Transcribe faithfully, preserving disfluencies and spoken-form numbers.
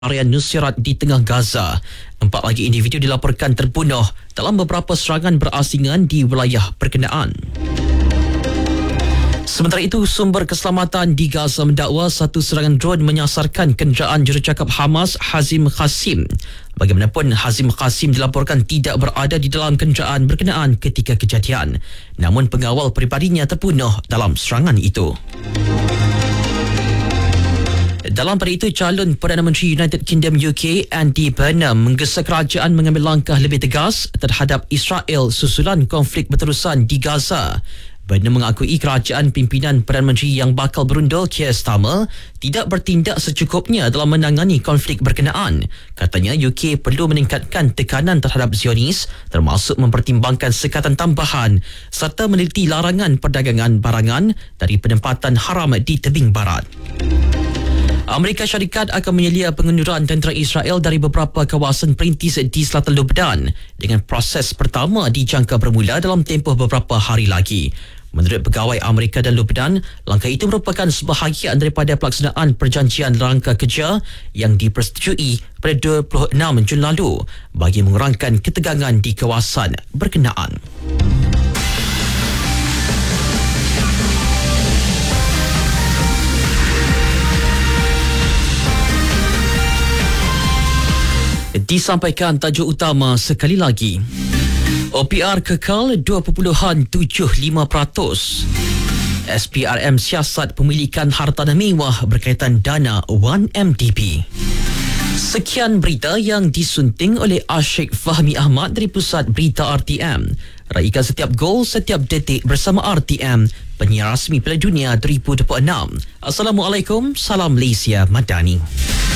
area Nusairat di tengah Gaza. Empat lagi individu dilaporkan terbunuh dalam beberapa serangan berasingan di wilayah berkenaan. Sementara itu, sumber keselamatan di Gaza mendakwa satu serangan drone menyasarkan kenderaan jurucakap Hamas Hazim Qasim. Bagaimanapun, Hazim Qasim dilaporkan tidak berada di dalam kenderaan berkenaan ketika kejadian. Namun pengawal peribadinya terbunuh dalam serangan itu. Dalam pada itu, calon Perdana Menteri United Kingdom U K Andy Burnham menggesa kerajaan mengambil langkah lebih tegas terhadap Israel susulan konflik berterusan di Gaza. Burnham mengakui kerajaan pimpinan Perdana Menteri yang bakal berundul Keir Starmer tidak bertindak secukupnya dalam menangani konflik berkenaan. Katanya U K perlu meningkatkan tekanan terhadap Zionis termasuk mempertimbangkan sekatan tambahan serta meneliti larangan perdagangan barangan dari penempatan haram di tebing barat. Amerika Syarikat akan menyelia pengunduran tentera Israel dari beberapa kawasan perintis di selatan Lebanon dengan proses pertama dijangka bermula dalam tempoh beberapa hari lagi. Menurut pegawai Amerika dan Lebanon, langkah itu merupakan sebahagian daripada pelaksanaan perjanjian rangka kerja yang dipersetujui pada dua puluh enam Jun lalu bagi mengurangkan ketegangan di kawasan berkenaan. Disampaikan tajuk utama sekali lagi. O P R kekal dua perpuluhan tujuh lima peratus. S P R M siasat pemilikan hartanah mewah berkaitan dana satu M D B. Sekian berita yang disunting oleh Ashik Fahmi Ahmad dari Pusat Berita R T M. Raikan setiap gol, setiap detik bersama R T M, penyiar rasmi Piala Dunia dua ribu dua puluh enam. Assalamualaikum, salam Malaysia Madani.